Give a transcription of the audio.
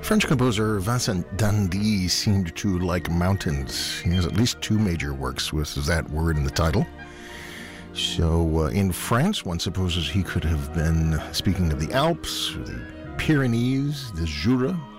French composer Vincent Dandy seemed to like mountains. He has at least two major works with that word in the title. So in France, one supposes he could have been speaking of the Alps, or the Pyrenees, the Jura,